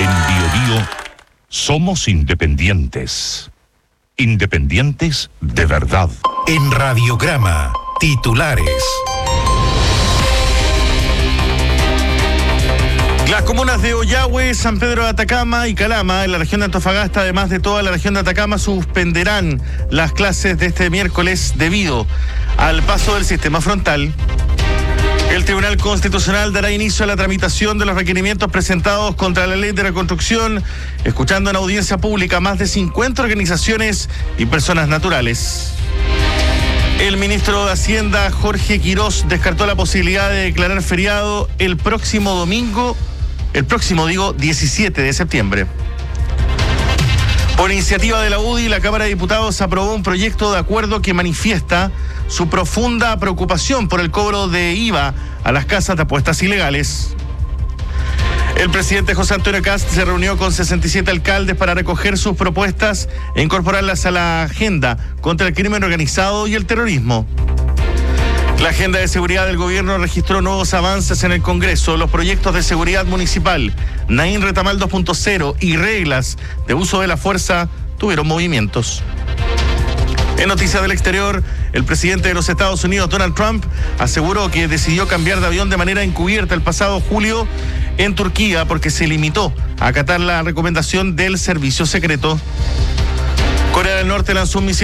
En Biobío somos independientes. Independientes de verdad. En Radiograma, titulares. Las comunas de Ollagüe, San Pedro de Atacama y Calama, en la región de Antofagasta, además de toda la región de Atacama, suspenderán las clases de este miércoles debido al paso del sistema frontal. El Tribunal Constitucional dará inicio a la tramitación de los requerimientos presentados contra la Ley de Reconstrucción, escuchando en audiencia pública más de 50 organizaciones y personas naturales. El ministro de Hacienda, Jorge Quirós, descartó la posibilidad de declarar feriado el próximo 17 de septiembre. Por iniciativa de la UDI, la Cámara de Diputados aprobó un proyecto de acuerdo que manifiesta su profunda preocupación por el cobro de IVA a las casas de apuestas ilegales. El presidente José Antonio Kast se reunió con 67 alcaldes para recoger sus propuestas e incorporarlas a la agenda contra el crimen organizado y el terrorismo. La agenda de seguridad del gobierno registró nuevos avances en el Congreso. Los proyectos de seguridad municipal, Naín Retamal 2.0 y reglas de uso de la fuerza tuvieron movimientos. En noticias del exterior, el presidente de los Estados Unidos, Donald Trump, aseguró que decidió cambiar de avión de manera encubierta el pasado julio en Turquía porque se limitó a acatar la recomendación del servicio secreto. Corea del Norte lanzó un misil